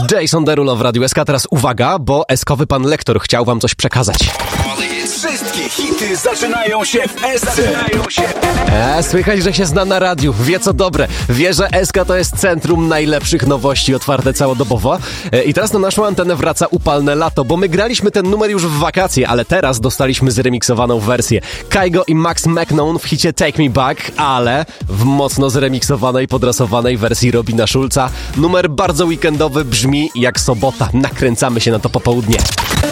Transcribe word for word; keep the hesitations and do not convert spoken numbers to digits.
Jason Derulo w Radiu S K. Teraz uwaga, bo eskowy pan lektor chciał wam coś przekazać. Wszystkie hity zaczynają się w S C. E, słychać, że się zna na radiu, wie co dobre. Wie, że S K to jest centrum najlepszych nowości, otwarte całodobowo. E, I teraz na naszą antenę wraca upalne lato, bo my graliśmy ten numer już w wakacje, ale teraz dostaliśmy zremiksowaną wersję. Kygo i Max McKnown w hicie Take Me Back, ale w mocno zremiksowanej, podrasowanej wersji Robina Schulza. Numer bardzo weekendowy, brzmi jak sobota. Nakręcamy się na to popołudnie.